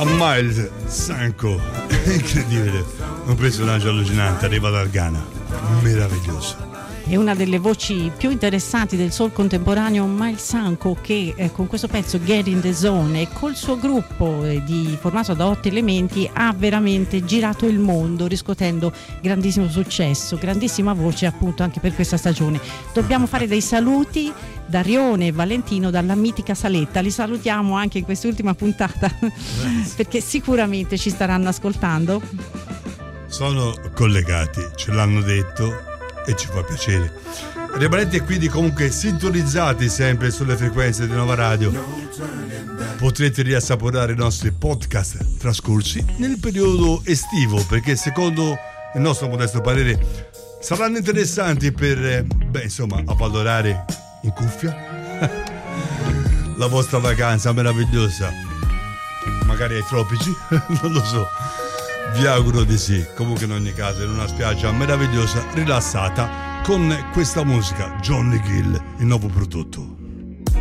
a Miles Sanco, incredibile, un personaggio allucinante, arriva dal Ghana, meraviglioso. È una delle voci più interessanti del soul contemporaneo, Miles Sanco, che con questo pezzo Get in the Zone e col suo gruppo formato da 8 elementi ha veramente girato il mondo, riscuotendo grandissimo successo, grandissima voce appunto anche per questa stagione. Dobbiamo fare dei saluti da Rione e Valentino dalla mitica Saletta, li salutiamo anche in quest'ultima puntata perché sicuramente ci staranno ascoltando. Sono collegati, ce l'hanno detto e ci fa piacere. Rimanete quindi comunque sintonizzati sempre sulle frequenze di Nova Radio. Potrete riassaporare i nostri podcast trascorsi nel periodo estivo, perché secondo il nostro modesto parere saranno interessanti per avvalorare in cuffia la vostra vacanza meravigliosa, magari ai tropici, non lo so. Vi auguro di sì. Comunque in ogni caso in una spiaggia meravigliosa, rilassata, con questa musica Johnny Gill, il nuovo prodotto.